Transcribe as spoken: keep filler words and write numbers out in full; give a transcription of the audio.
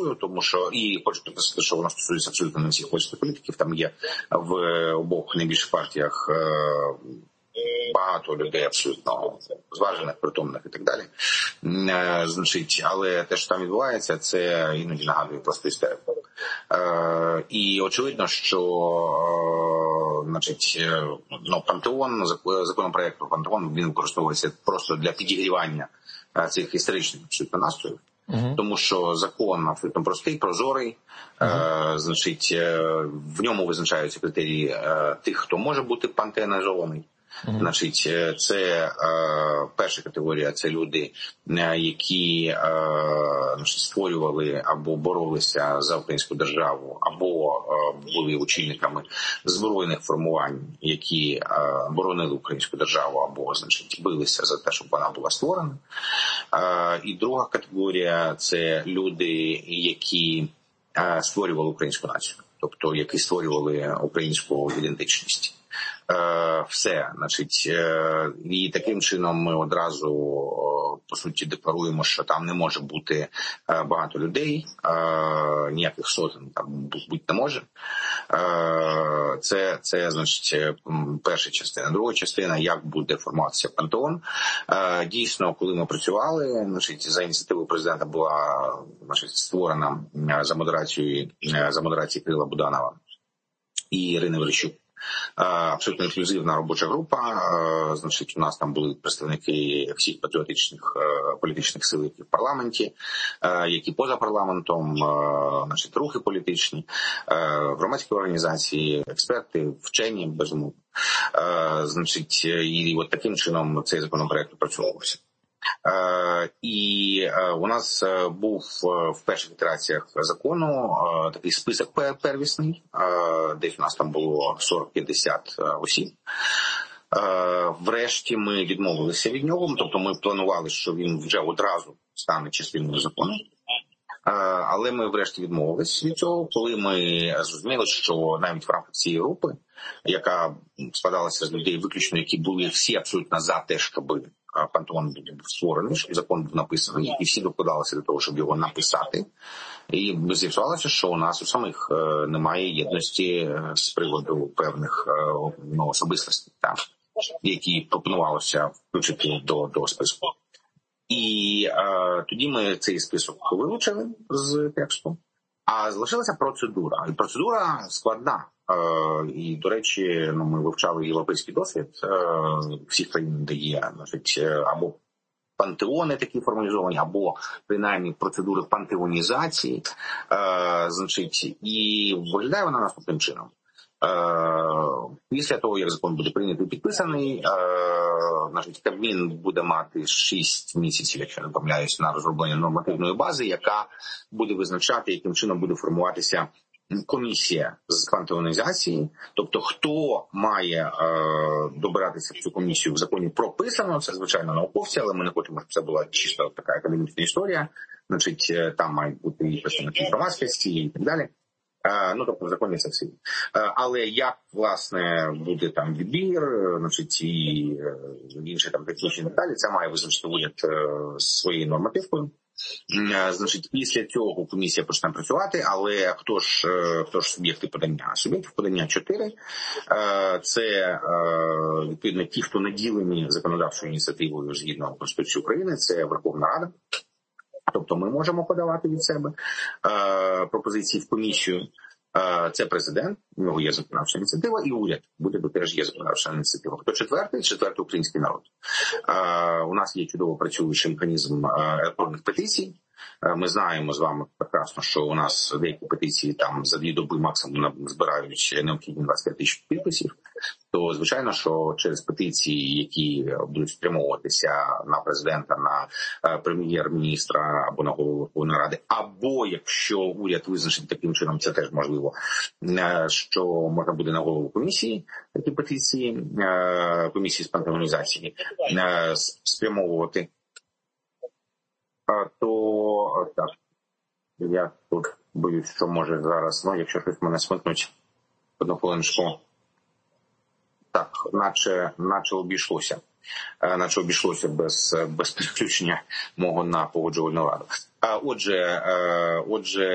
метою, тому що, і хочу сказати, що воно стосується абсолютно не всіх польських політиків, там є в обох найбільших партіях багато людей абсолютно зважених, притомних і так далі. Е, значить, але те, що там відбувається, це іноді нагадує просто істерику. Е, і очевидно, що е, значить, ну, Пантеон, законопроект про Пантеон, він використовується просто для підігрівання е, цих історичних абсолютно настроїв. Uh-huh. Тому що закон абсолютно простий, прозорий, uh-huh. е, значить, е, в ньому визначаються критерії е, тих, хто може бути пантеонізований. Uh-huh. Значить, це е, перша категорія, це люди, е, які е, значить, створювали або боролися за українську державу, або е, були очільниками збройних формувань, які е, боронили українську державу, або, значить, билися за те, щоб вона була створена. Е, і друга категорія – це люди, які е, створювали українську націю, тобто які створювали українську ідентичність. Все, значить, і таким чином ми одразу, по суті, декларуємо, що там не може бути багато людей, ніяких сотень там бути не може. Це, це, значить, перша частина. Друга частина, як буде формуватися Пантеон. Дійсно, коли ми працювали, значить, за ініціативою президента була, значить, створена за модерацією, за модерацією Кирила Буданова і Ірини Верещук абсолютно інклюзивна робоча група. Значить, у нас там були представники всіх патріотичних політичних сил, які в парламенті, які поза парламентом, значить, рухи політичні, громадські організації, експерти, вчені, безумовно. Значить, і от таким чином цей законопроект опрацьовувався. Uh, і uh, у нас uh, був uh, в перших ітераціях закону uh, такий список первісний, uh, десь у нас там було сорок-п'ятдесят uh, осіб. Uh, врешті ми відмовилися від нього, тобто ми планували, що він вже одразу стане частиною закону. Uh, але ми врешті відмовилися від цього, коли ми зрозуміли, що навіть в рамках цієї групи, яка складалася з людей виключно, які були всі абсолютно за те, щоб Пантеон був створений, щоб закон був написаний, і всі докладалися до того, щоб його написати. І з'ясувалося, що у нас у самих е, немає єдності з приводу певних е, ну, особистостей, так, які пропонувалося включити до, до списку. І е, тоді ми цей список вилучили з тексту, а залишилася процедура. І процедура складна. Uh, і, до речі, ну, ми вивчали європейський досвід uh, всіх країн, де є, значить, або пантеони такі формалізовані, або, принаймні, процедури пантеонізації, uh, значить, і виглядає вона наступним чином. Uh, після того, як закон буде прийнятий і підписаний, uh, значить, Кабмін буде мати шість місяців, якщо не помиляюсь, на розроблення нормативної бази, яка буде визначати, яким чином буде формуватися комісія з пантеонізації, тобто хто має е, добиратися в цю комісію, в законі прописано, це, звичайно, науковці, але ми не хочемо, щоб це була чисто така академічна історія, значить, там мають бути і представники громадськості і так далі. Е, ну, тобто в законі це все. Е, але як, власне, буде там відбір, значить, і е, інші там технічні деталі, це має визначити уряд е, своєю нормативкою. Значить, після цього комісія почне працювати, але хто ж, хто ж суб'єкти подання? Суб'єктів подання чотири. Це, відповідно, ті, хто наділені законодавчою ініціативою згідно Конституції України, це Верховна Рада. Тобто ми можемо подавати від себе пропозиції в комісію. Це президент, у нього є законодавча ініціатива, і уряд буде теж є законодавча ініціатива. Хто четвертий? Четвертий український народ. У нас є чудово працюючий механізм електронних петицій. Ми знаємо з вами прекрасно, що у нас деякі петиції там за дві доби максимум збирають необхідні двадцять п'ять тисяч підписів. То, звичайно, що через петиції, які будуть спрямовуватися на президента, на прем'єр-міністра або на голову Верховної Ради, або якщо уряд визначить таким чином, це теж можливо, що можна буде на голову комісії, такі петиції, комісії з пантеонізації, спрямовувати, то так, я тут боюсь, що може зараз, ну, якщо щось мене смикнуть, одну хвилиночку. Так, наче, наче обійшлося. Наче обійшлося без, без підключення мого на погоджувальну раду. Отже, отже,